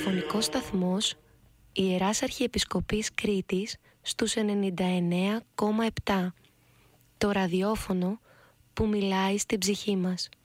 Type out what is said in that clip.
ραδιοφωνικός σταθμός Ιεράς Αρχιεπισκοπής Κρήτης στους 99,7. Το ραδιόφωνο που μιλάει στην ψυχή μας.